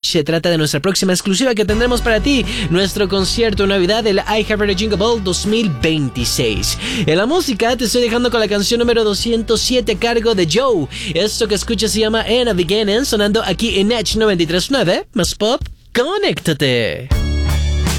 Se trata de nuestra próxima exclusiva que tendremos para ti, nuestro concierto de Navidad del iHeartRadio Jingle Ball 2026. En la música te estoy dejando con la canción número 207 a cargo de Joe. Esto que escuchas se llama In a Beginning, sonando aquí en Edge 93.9, más pop, conéctate.